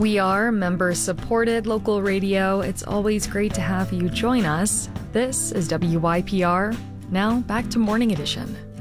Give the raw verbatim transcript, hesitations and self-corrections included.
We are member-supported local radio. It's always great to have you join us. This is W Y P R. Now back to Morning Edition.